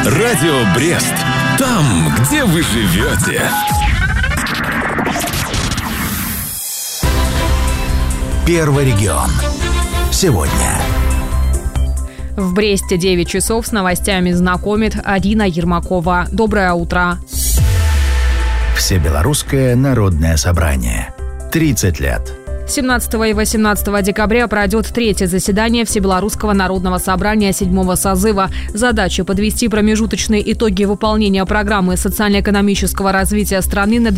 Радио Брест. Там, где вы живете. Первый регион. Сегодня. В Бресте 9 часов, с новостями знакомит Арина Ермакова. Доброе утро. Всебелорусское народное собрание. 30 лет. 17 и 18 декабря пройдет третье заседание Всебелорусского народного собрания 7-го созыва. Задача – подвести промежуточные итоги выполнения программы социально-экономического развития страны на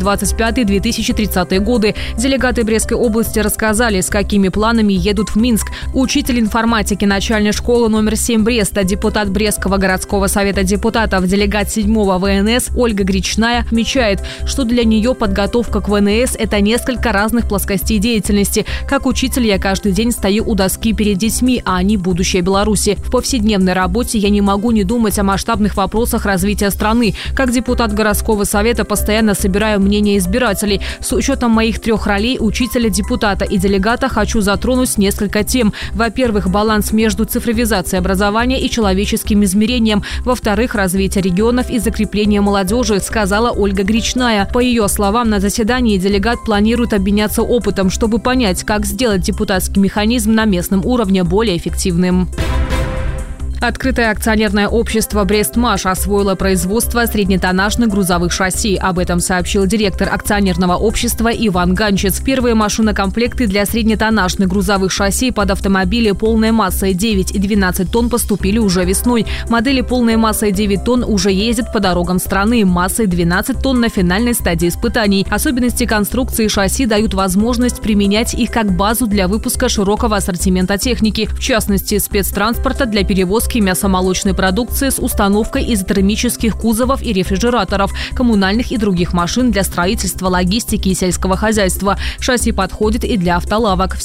2025-2030 годы. Делегаты Брестской области рассказали, с какими планами едут в Минск. Учитель информатики начальной школы номер 7 Бреста, депутат Брестского городского совета депутатов, делегат 7-го ВНС Ольга Гречная отмечает, что для нее подготовка к ВНС – это несколько разных плоскостей деятельности. Как учитель я каждый день стою у доски перед детьми, а они – будущее Беларуси. В повседневной работе я не могу не думать о масштабных вопросах развития страны. Как депутат городского совета постоянно собираю мнение избирателей. С учетом моих 3 ролей – учителя, депутата и делегата – хочу затронуть несколько тем. Во-первых, баланс между цифровизацией образования и человеческим измерением. Во-вторых, развитие регионов и закрепление молодежи, сказала Ольга Гречная. По ее словам, на заседании делегат планирует обменяться опытом, чтобы понять, как сделать депутатский механизм на местном уровне более эффективным. Открытое акционерное общество «Брестмаш» освоило производство среднетоннажных грузовых шасси. Об этом сообщил директор акционерного общества Иван Ганчец. Первые машинокомплекты для среднетоннажных грузовых шасси под автомобили полной массой 9 и 12 тонн поступили уже весной. Модели полной массой 9 тонн уже ездят по дорогам страны, массой 12 тонн на финальной стадии испытаний. Особенности конструкции шасси дают возможность применять их как базу для выпуска широкого ассортимента техники, в частности, спецтранспорта для перевозки мясомолочной продукции с установкой изотермических кузовов и рефрижераторов, коммунальных и других машин для строительства, логистики и сельского хозяйства. Шасси подходит и для автолавок.